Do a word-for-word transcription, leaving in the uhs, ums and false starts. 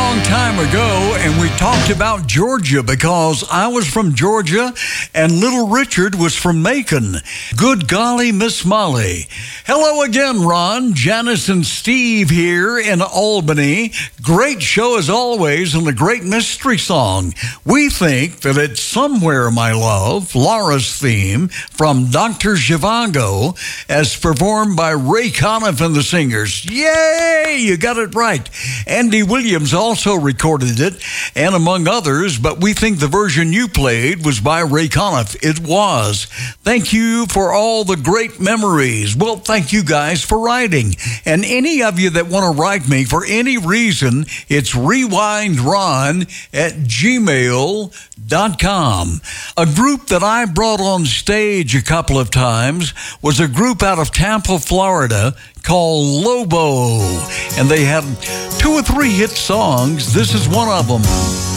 long time ago, and we talked about Georgia because I was from Georgia and Little Richard was from Macon. Good golly, Miss Molly. Hello again, Ron, Janice, and Steve here in Albany. Great show as always, and a great mystery song. We think that it's Somewhere, My Love, Laura's theme from Doctor Zhivago, as performed by Ray Conniff and the Singers. Yay! You got it right. Andy Williams also recorded it, and among others, but we think the version you played was by Ray Conniff. It was. Thank you for all the great memories. Well, thank you guys for writing. And any of you that want to write me for any reason, it's rewindron at gmail dot com. A group that I brought on stage a couple of times was a group out of Tampa, Florida, called Lobo, and they had two or three hit songs. This is one of them.